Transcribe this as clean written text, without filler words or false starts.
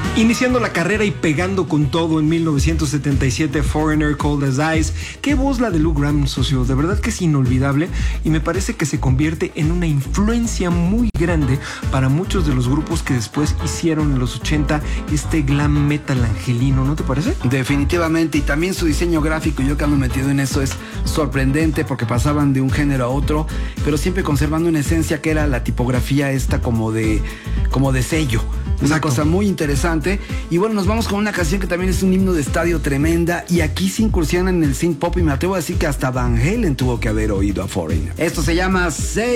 Iniciando la carrera y pegando con todo en 1977, Foreigner, Cold as Ice. Qué voz la de Lou Gramm, socio. De verdad que es inolvidable y me parece que se convierte en una influencia muy grande para muchos de los grupos que después hicieron en los 80 este glam metal angelino, ¿no te parece? Definitivamente, y también su diseño gráfico, yo que ando metido en eso, es sorprendente porque pasaban de un género a otro, pero siempre conservando una esencia que era la tipografía esta como de sello. Una cosa muy interesante. Y bueno, nos vamos con una canción que también es un himno de estadio tremenda. Y aquí se incursiona en el synth pop. Y me atrevo a decir que hasta Van Halen tuvo que haber oído a Foreigner. Esto se llama Say